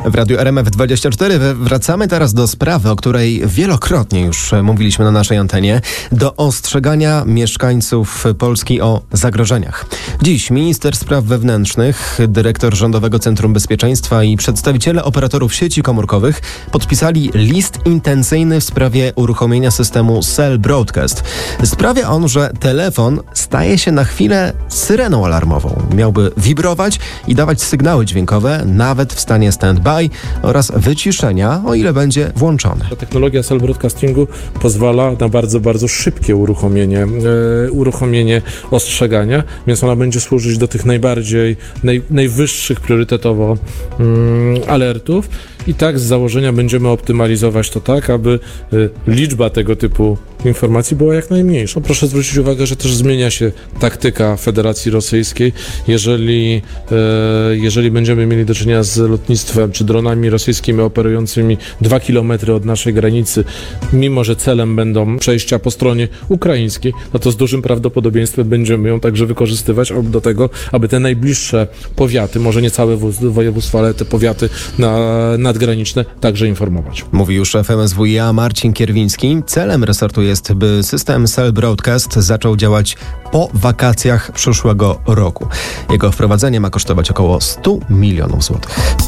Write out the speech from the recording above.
W Radiu RMF24 wracamy teraz do sprawy, o której wielokrotnie już mówiliśmy na naszej antenie, do ostrzegania mieszkańców Polski o zagrożeniach. Dziś minister spraw wewnętrznych, dyrektor Rządowego Centrum Bezpieczeństwa i przedstawiciele operatorów sieci komórkowych podpisali list intencyjny w sprawie uruchomienia systemu Cell Broadcast. Sprawia on, że telefon staje się na chwilę syreną alarmową. Miałby wibrować i dawać sygnały dźwiękowe, nawet w stanie standby oraz wyciszenia, o ile będzie włączony. Technologia cell broadcastingu pozwala na bardzo, bardzo szybkie uruchomienie ostrzegania, więc ona będzie służyć do tych najwyższych priorytetowo alertów i tak z założenia będziemy optymalizować to tak, aby liczba tego typu informacji była jak najmniejsza. Proszę zwrócić uwagę, że też zmienia się taktyka Federacji Rosyjskiej. Jeżeli będziemy mieli do czynienia z lotnictwem czy dronami rosyjskimi operującymi 2 km od naszej granicy, mimo że celem będą przejścia po stronie ukraińskiej, no to z dużym prawdopodobieństwem będziemy ją także wykorzystywać do tego, aby te najbliższe powiaty, może nie całe województwa, ale te powiaty nadgraniczne także informować. Mówi już szef MSWiA Marcin Kierwiński. Celem resortu jest, by system Cell Broadcast zaczął działać po wakacjach przyszłego roku. Jego wprowadzenie ma kosztować około 100 milionów złotych.